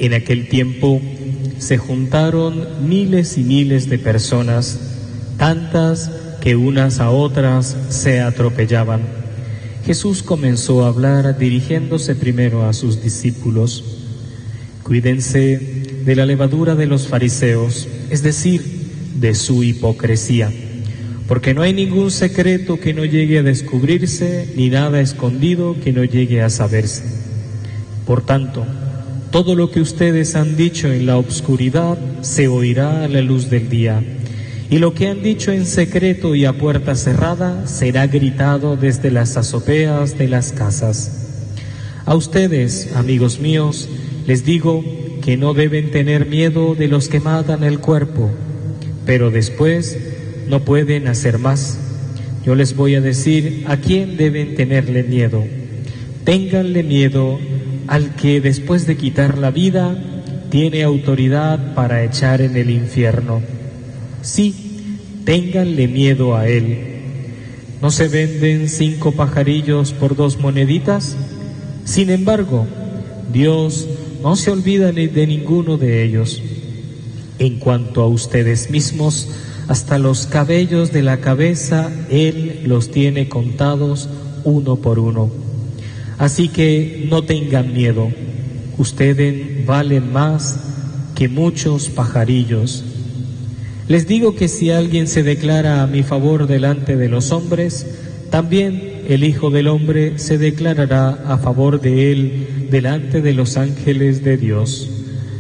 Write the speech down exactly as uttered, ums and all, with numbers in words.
En aquel tiempo se juntaron miles y miles de personas, tantas que unas a otras se atropellaban. Jesús comenzó a hablar dirigiéndose primero a sus discípulos. Cuídense de la levadura de los fariseos, es decir, de su hipocresía, porque no hay ningún secreto que no llegue a descubrirse, ni nada escondido que no llegue a saberse. Por tanto, todo lo que ustedes han dicho en la obscuridad se oirá a la luz del día, y lo que han dicho en secreto y a puerta cerrada será gritado desde las azoteas de las casas. A ustedes, amigos míos, les digo que no deben tener miedo de los que matan el cuerpo, pero después no pueden hacer más. Yo les voy a decir a quién deben tenerle miedo. Ténganle miedo al que después de quitar la vida tiene autoridad para echar en el infierno. Sí, ténganle miedo a él. ¿No se venden cinco pajarillos por dos moneditas? Sin embargo, Dios no se olvida de ninguno de ellos. En cuanto a ustedes mismos, hasta los cabellos de la cabeza Él los tiene contados uno por uno. Así que no tengan miedo, ustedes valen más que muchos pajarillos. Les digo que si alguien se declara a mi favor delante de los hombres, también el Hijo del Hombre se declarará a favor de él delante de los ángeles de Dios.